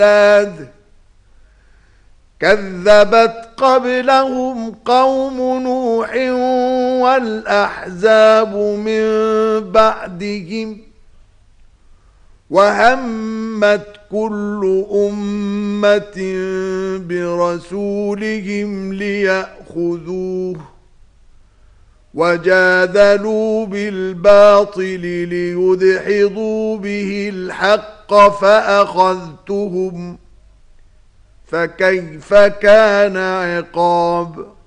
كذبت قبلهم قوم نوح والأحزاب من بعدهم وهمت كل أمة برسولهم ليأخذوه وجادلوا بالباطل ليدحضوا به الحق فأخذتهم فكيف كان عقاب